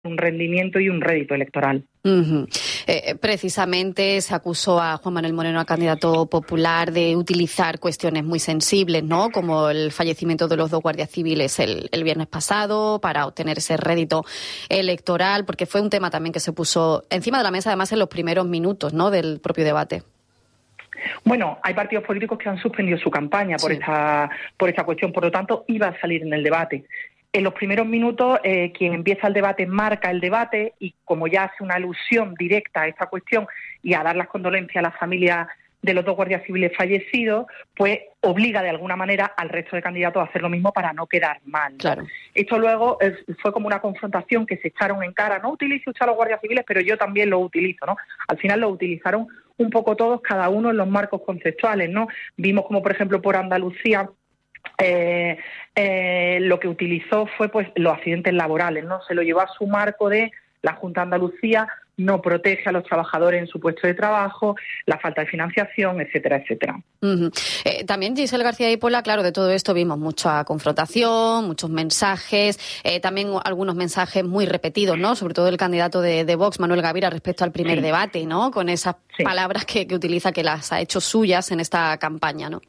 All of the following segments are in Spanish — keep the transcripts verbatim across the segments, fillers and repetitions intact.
un rendimiento y un rédito electoral. Uh-huh. Eh, precisamente se acusó a Juan Manuel Moreno, al candidato popular, de utilizar cuestiones muy sensibles, ¿no?, como el fallecimiento de los dos guardias civiles el, el viernes pasado, para obtener ese rédito electoral, porque fue un tema también que se puso encima de la mesa, además, en los primeros minutos, ¿no?, del propio debate. Bueno, hay partidos políticos que han suspendido su campaña por, sí. esta, por esta cuestión, por lo tanto, iba a salir en el debate. En los primeros minutos, eh, quien empieza el debate marca el debate y como ya hace una alusión directa a esta cuestión y a dar las condolencias a la familia de los dos guardias civiles fallecidos, pues obliga de alguna manera al resto de candidatos a hacer lo mismo para no quedar mal. Claro. Esto luego eh, fue como una confrontación que se echaron en cara. No utilice usted a los guardias civiles, pero yo también lo utilizo, ¿no? Al final lo utilizaron un poco todos, cada uno en los marcos conceptuales, ¿no? Vimos como, por ejemplo, por Andalucía, Eh, eh, lo que utilizó fue pues los accidentes laborales, ¿no? Se lo llevó a su marco de la Junta de Andalucía no protege a los trabajadores en su puesto de trabajo, la falta de financiación, etcétera, etcétera. Uh-huh. Eh, también Giselle García Ípola, claro, de todo esto vimos mucha confrontación, muchos mensajes, eh, también algunos mensajes muy repetidos, ¿no? Sobre todo el candidato de, de Vox, Manuel Gavira, respecto al primer sí. debate, ¿no? Con esas sí. palabras que, que utiliza, que las ha hecho suyas en esta campaña, ¿no?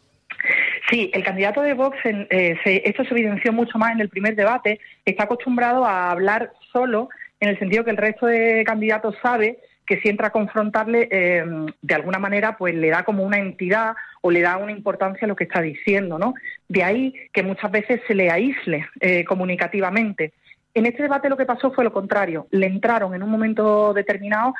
Sí, el candidato de Vox, en, eh, se, esto se evidenció mucho más en el primer debate, está acostumbrado a hablar solo, en el sentido que el resto de candidatos sabe que si entra a confrontarle, eh, de alguna manera, pues le da como una entidad o le da una importancia a lo que está diciendo, ¿no? De ahí que muchas veces se le aísle eh, comunicativamente. En este debate lo que pasó fue lo contrario. Le entraron en un momento determinado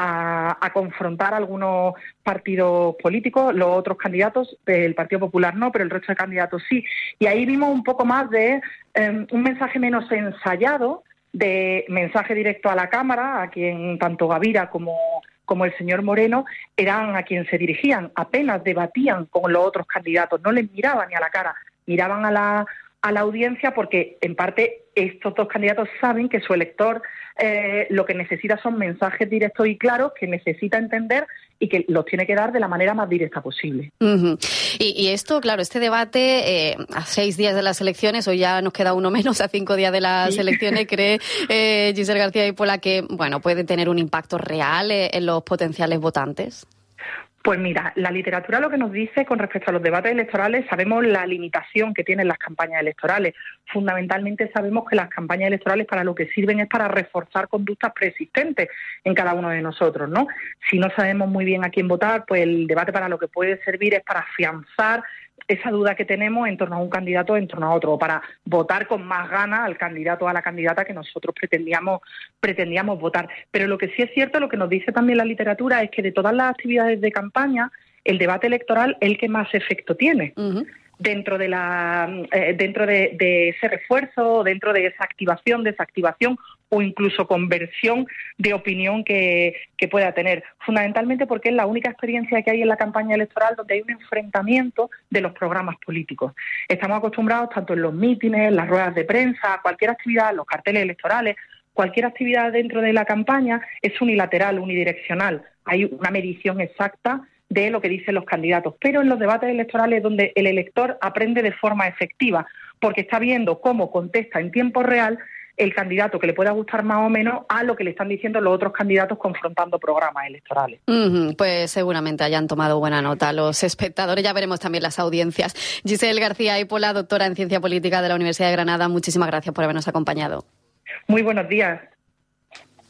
a, a confrontar a algunos partidos políticos, los otros candidatos, el Partido Popular no, pero el resto de candidatos sí. Y ahí vimos un poco más de eh, un mensaje menos ensayado, de mensaje directo a la Cámara, a quien tanto Gavira como, como el señor Moreno eran a quien se dirigían. Apenas debatían con los otros candidatos, no les miraban ni a la cara, miraban a la... a la audiencia porque, en parte, estos dos candidatos saben que su elector eh, lo que necesita son mensajes directos y claros que necesita entender y que los tiene que dar de la manera más directa posible. Uh-huh. Y, y esto, claro, este debate, eh, a seis días de las elecciones, o ya nos queda uno menos, a cinco días de las sí. elecciones, ¿cree eh, Giselle García Ípola que, bueno, puede tener un impacto real eh, en los potenciales votantes? Pues mira, la literatura lo que nos dice con respecto a los debates electorales, sabemos la limitación que tienen las campañas electorales. Fundamentalmente sabemos que las campañas electorales para lo que sirven es para reforzar conductas preexistentes en cada uno de nosotros, ¿no? Si no sabemos muy bien a quién votar, pues el debate para lo que puede servir es para afianzar esa duda que tenemos en torno a un candidato o en torno a otro, o para votar con más ganas al candidato o a la candidata que nosotros pretendíamos pretendíamos votar. Pero lo que sí es cierto, lo que nos dice también la literatura, es que de todas las actividades de campaña, el debate electoral es el que más efecto tiene. Uh-huh. Dentro de la eh, dentro de, de ese refuerzo, dentro de esa activación, desactivación o incluso conversión de opinión que, que pueda tener. Fundamentalmente porque es la única experiencia que hay en la campaña electoral donde hay un enfrentamiento de los programas políticos. Estamos acostumbrados tanto en los mítines, en las ruedas de prensa, cualquier actividad, los carteles electorales, cualquier actividad dentro de la campaña es unilateral, unidireccional. Hay una medición exacta de lo que dicen los candidatos, pero en los debates electorales donde el elector aprende de forma efectiva, porque está viendo cómo contesta en tiempo real el candidato que le pueda gustar más o menos a lo que le están diciendo los otros candidatos confrontando programas electorales. Uh-huh, pues seguramente hayan tomado buena nota los espectadores, ya veremos también las audiencias. Giselle García Ípola, doctora en Ciencia Política de la Universidad de Granada, muchísimas gracias por habernos acompañado. Muy buenos días.